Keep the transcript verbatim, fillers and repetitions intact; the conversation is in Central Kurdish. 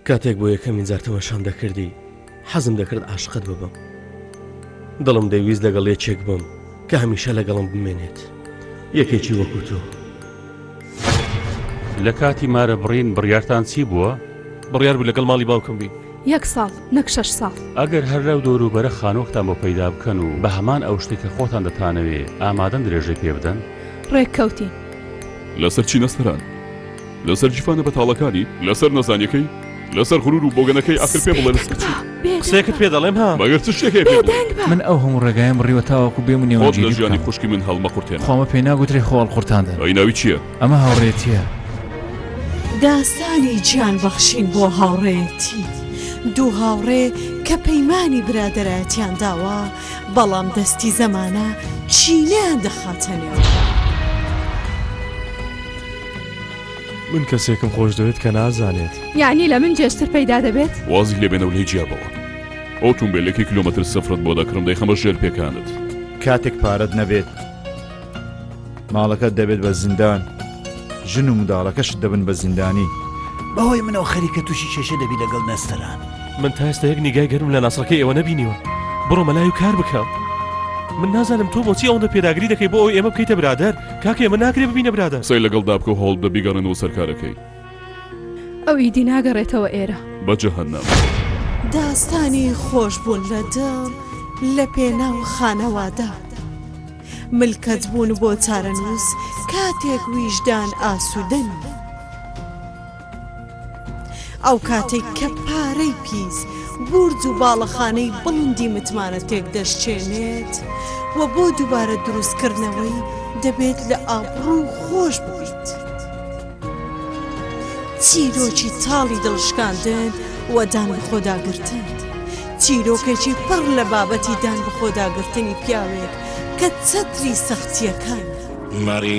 کاتێک بۆ یەکەمین جار تەماشام دەکردی حەزم دەکرد عاشقت ببم. دڵم دەیویست لەگەڵ یەکێک بم کە هەمیشە لەگەڵم بمێنێت، یەکێکی وەکو تۆ. لە کاتی مارە بڕین بڕیارتان چی بووە؟ بڕیار بوو لەگەڵ ماڵی باوکم بین. یەک ساڵ نەک شەش ساڵ. ئەگەر هەر لەو دەوروبەرە خانۆکتان بۆ پەیدا بکەن و بە هەمان ئەو شتێکە خۆتان دەتانەوێ ئامادەن درێژەی پێ بدەن؟ ڕێککەوتین. لەسەر چی نەستەران؟ لەسەر جیفانە بەتاڵەکانی؟ لەسەر نەزانیەکەی؟ لەسەر غرور و بۆگەنەکەی ئاخر پێ بڵێن قسەیەکت پێ دەڵێم ها مەگەر چ شتێکی پێ بڵێ؟ من ئەو هەموو ڕێگایم بڕیوە تاوەکو بێم و نێوەنجێری خۆت لە ژیانی خوشکی من هەڵمە قورتێنە. خۆمە پێی ناگوترێ خۆڵ قورتاندن. ئەی ناوی چییە؟ ئەمە هاوڕێتیە. داستانی گیان بەخشین بۆ هاوڕێتی. دوو هاوڕێ کە پەیمانی برادەرایەتیان داوە، بەڵام دەستی زەمانە چینیان دەخاتە نێو. من کەسێکم خۆش دەوێت کە نازانێت. یعنی لە من جێشتر پەیدا دەبێت؟ وازی لێ بێنە و لێ جیابەوە. ئۆتۆمبیلێکی کیلۆمەتر سەفرت بۆ دەکڕم دەیخەمە ژێر پێکانت. کاتێک پارەت نەبێت ماڵەکەت دەبێت بە زیندان، ژن و منداڵەکەشت دەبن بە زیندانی. بەهۆی منەوە خەریکە تووشی کێشە دەبی لەگەڵ نەستەران. من تا ئێستا یەک نیگای گەرم لە ناسڕەکەی ئێوە نەبینیوە. بڕۆ مەلای و کار بکەم. من نازانم تۆ بۆچی ئەوەندە پێداگری دەکەی بۆ ئەوی ئێمە بکەیتە برادەر. کاکە ئێمە ناکرێ ببینە برادەر. سەی لەگەڵ دابکە و هەوڵ بدە بیگەڕێنەوە سەرکارەکەی. ئەو ئیدی ناگەڕێتەوە ئێرە. بە جەهەنەم. داستانی خۆش بوون لە دڵ لە پێناو خانەوادا. ملکەت بوون بۆ چارەنووس کاتێک ویژدان ئاسوودەنی. ئەو کاتێک کە پارەی پیس بورج و باڵەخانەی بڵندی متمانە تێک دەشتێنێت و بۆ دووبارە دروستکردنەوەی دەبێت لە ئابڕوو خۆش بوویت. چیرۆکی تاڵی دڵشکاندن و دان بەخۆداگرتن، چیرۆکێکی پڕ لە بابەتی دان بەخۆداگرتنی پیاوێک کە چەتری سەختیەکان.